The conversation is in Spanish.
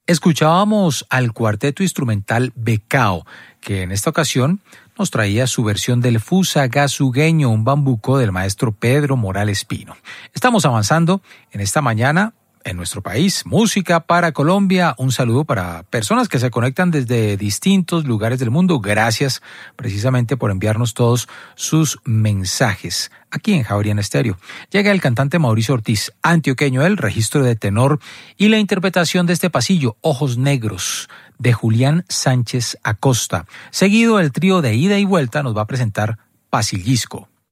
Escuchábamos al cuarteto instrumental Becao, que en esta ocasión nos traía su versión del Fusagasugueño, un bambuco del maestro Pedro Morales Pino. Estamos avanzando en esta mañana en nuestro país. Música para Colombia. Un saludo para personas que se conectan desde distintos lugares del mundo. Gracias precisamente por enviarnos todos sus mensajes aquí en Javeriana Estéreo. Llega el cantante Mauricio Ortiz, antioqueño, el registro de tenor y la interpretación de este pasillo, Ojos Negros, de Julián Sánchez Acosta. Seguido, el trío de ida y vuelta nos va a presentar Pasillisco.